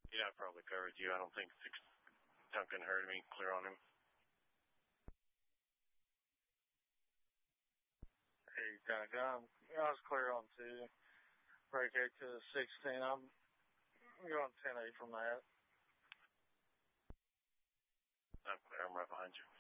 Yeah, I probably covered you. I don't think Duncan heard me clear on him. Hey, Duncan, I was clear on 2. Break 8 to the 16. I'm going 10-8 from that. I'm clear. I'm right behind you.